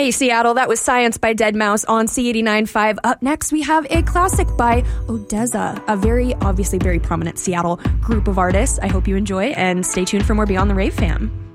Hey, Seattle, that was Science by Deadmau5 on C89.5. Up next, we have a classic by ODESZA, a obviously very prominent Seattle group of artists. I hope you enjoy, and stay tuned for more Beyond the Rave, fam.